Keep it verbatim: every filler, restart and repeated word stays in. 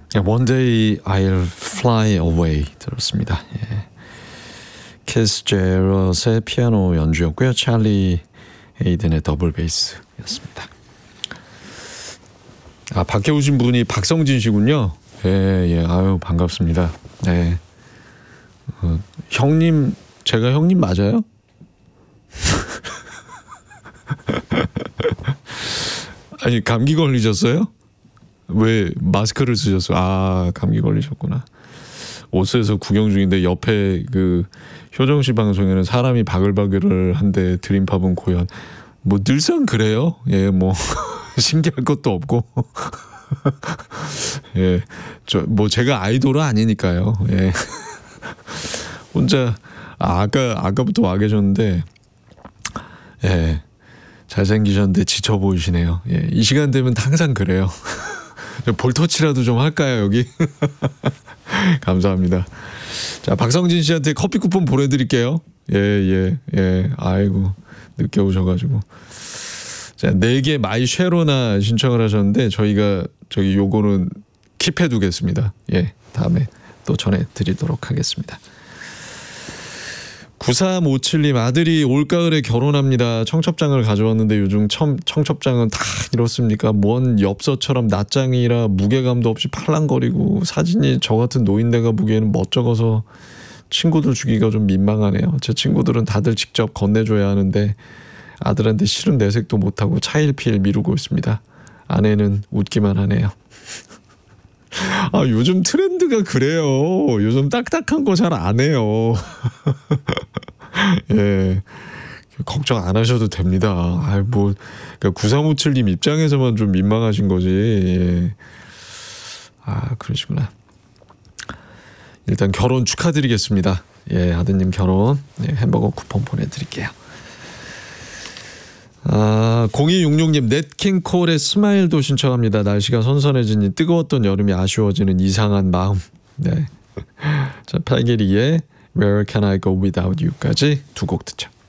One day I'll fly away 들었습니다. 예. 캐스 제럿의 피아노 연주였고요. 찰리 에이든의 더블 베이스였습니다. 아, 밖에 오신 분이 박성진 씨군요. 예, 예, 아유 반갑습니다. 네, 어, 형님, 제가 형님 맞아요? 아니, 감기 걸리셨어요? 왜 마스크를 쓰셨어요? 아, 감기 걸리셨구나. 오스에서 구경 중인데 옆에 그 효정 씨 방송에는 사람이 바글바글을 한데 드림팝은 고연. 뭐 늘상 그래요. 예, 뭐 신기할 것도 없고. 예, 저 뭐 제가 아이돌은 아니니까요. 예. 혼자 아, 아까 아까부터 와 계셨는데, 예, 잘생기셨는데 지쳐 보이시네요. 예, 이 시간 되면 항상 그래요. 볼터치라도 좀 할까요, 여기? 감사합니다. 자, 박성진 씨한테 커피 쿠폰 보내드릴게요. 예, 예, 예. 아이고, 늦게 오셔가지고. 자, 네 개 마이 쉐로나 신청을 하셨는데, 저희가 저기 요거는 킵해 두겠습니다. 예, 다음에 또 전해드리도록 하겠습니다. 구삼오칠님, 아들이 올가을에 결혼합니다. 청첩장을 가져왔는데 요즘 청, 청첩장은 다 이렇습니까? 뭔 엽서처럼 낱장이라 무게감도 없이 팔랑거리고 사진이 저 같은 노인네가 보기에는 멋쩍어서 친구들 주기가 좀 민망하네요. 제 친구들은 다들 직접 건네줘야 하는데 아들한테 실은 내색도 못하고 차일피일 미루고 있습니다. 아내는 웃기만 하네요. 아, 요즘 트렌드가 그래요. 요즘 딱딱한 거 잘 안 해요. 예, 걱정 안 하셔도 됩니다. 아, 뭐 그러니까 구삼오칠님 입장에서만 좀 민망하신 거지. 예. 아, 그러시구나. 일단 결혼 축하드리겠습니다. 예, 아드님 결혼. 예, 햄버거 쿠폰 보내드릴게요. 아, 공이육육님, 넷킹콜의 스마일도 신청합니다. 날씨가 선선해지니 뜨거웠던 여름이 아쉬워지는 이상한 마음. 네. 자, 팔길이의 Where Can I Go Without You까지 두 곡 듣죠.